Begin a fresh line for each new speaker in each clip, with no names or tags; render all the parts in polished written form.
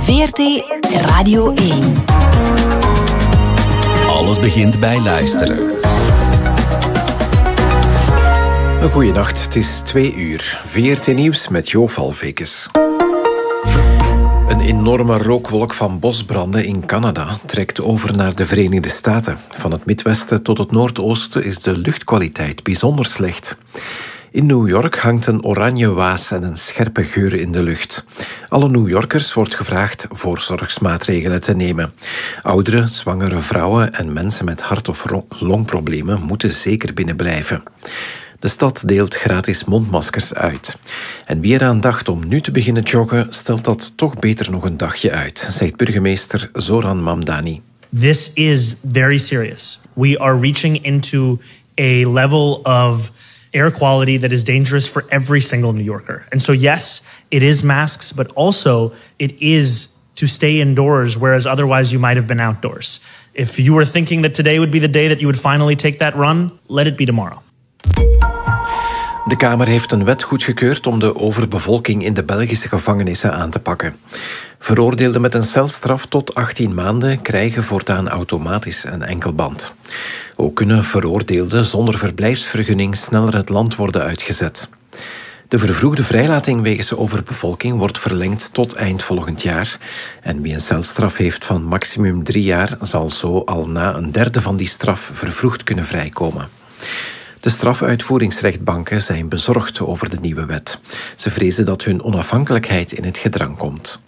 VRT Radio 1.
Alles begint bij luisteren.
Een goeie nacht, het is 2 uur. VRT Nieuws met Jo Valvekes. Een enorme rookwolk van bosbranden in Canada trekt over naar de Verenigde Staten. Van het Midwesten tot het Noordoosten is de luchtkwaliteit bijzonder slecht. In New York hangt een oranje waas en een scherpe geur in de lucht. Alle New Yorkers wordt gevraagd voorzorgsmaatregelen te nemen. Ouderen, zwangere vrouwen en mensen met hart- of longproblemen moeten zeker binnenblijven. De stad deelt gratis mondmaskers uit. En wie eraan dacht om nu te beginnen joggen, stelt dat toch beter nog een dagje uit, zegt burgemeester Zoran Mamdani.
This is very serious. We are reaching into a level of air quality that is dangerous for every single New Yorker. And so yes, it is masks, but also it is to stay indoors, whereas otherwise you might have been outdoors. If you were thinking that today would be the day that you would finally take that run, let it be tomorrow.
De Kamer heeft een wet goedgekeurd om de overbevolking in de Belgische gevangenissen aan te pakken. Veroordeelden met een celstraf tot 18 maanden krijgen voortaan automatisch een enkelband. Ook kunnen veroordeelden zonder verblijfsvergunning sneller het land worden uitgezet. De vervroegde vrijlating wegens overbevolking wordt verlengd tot eind volgend jaar. En wie een celstraf heeft van maximum 3 jaar, zal zo al na een derde van die straf vervroegd kunnen vrijkomen. De strafuitvoeringsrechtbanken zijn bezorgd over de nieuwe wet. Ze vrezen dat hun onafhankelijkheid in het gedrang komt.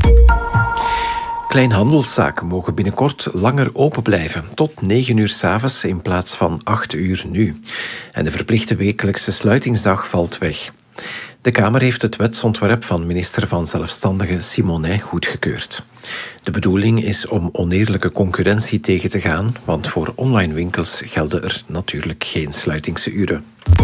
Kleinhandelszaken mogen binnenkort langer open blijven, tot 9 uur 's avonds in plaats van 8 uur nu. En de verplichte wekelijkse sluitingsdag valt weg. De Kamer heeft het wetsontwerp van minister van Zelfstandigen Simonet goedgekeurd. De bedoeling is om oneerlijke concurrentie tegen te gaan, want voor online winkels gelden er natuurlijk geen sluitingsuren.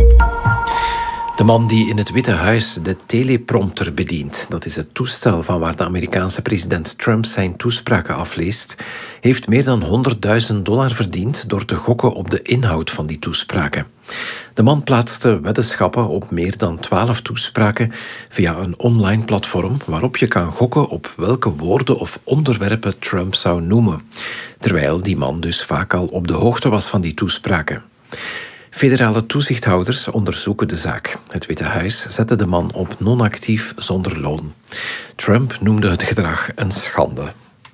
De man die in het Witte Huis de teleprompter bedient, dat is het toestel van waar de Amerikaanse president Trump zijn toespraken afleest, heeft meer dan $100.000 verdiend door te gokken op de inhoud van die toespraken. De man plaatste weddenschappen op meer dan 12 toespraken via een online platform waarop je kan gokken op welke woorden of onderwerpen Trump zou noemen, terwijl die man dus vaak al op de hoogte was van die toespraken. Federale toezichthouders onderzoeken de zaak. Het Witte Huis zette de man op non-actief zonder loon. Trump noemde het gedrag een schande.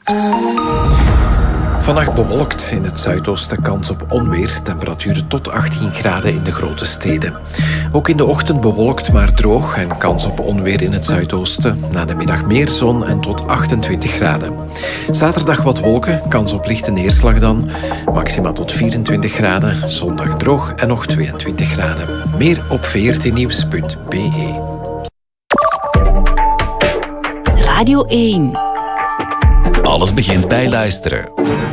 Vannacht bewolkt, in het zuidoosten kans op onweer, temperaturen tot 18 graden in de grote steden. Ook in de ochtend bewolkt, maar droog en kans op onweer in het zuidoosten. Na de middag meer zon en tot 28 graden. Zaterdag wat wolken, kans op lichte neerslag dan. Maxima tot 24 graden, zondag droog en nog 22 graden. Meer op vrtnieuws.be.
Radio 1.
Alles begint bij luisteren.